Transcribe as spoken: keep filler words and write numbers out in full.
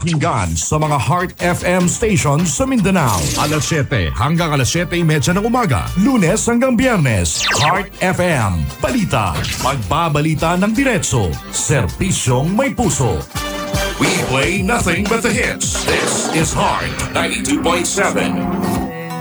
mapapakinggan sa mga Heart F M stations sa Mindanao. alas siyete hanggang alas siyete thirty ng umaga. Lunes hanggang Biyernes. Heart F M. Balita. Magbabalita ng diretso. Serbisyong may puso. We play nothing but the hits. This is Heart ninety-two point seven.